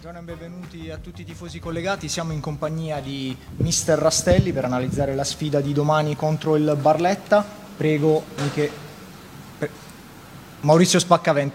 Buongiorno e benvenuti a tutti i tifosi collegati. Siamo in compagnia di Mister Rastelli per analizzare la sfida di domani contro il Barletta. Prego Maurizio Spaccavento.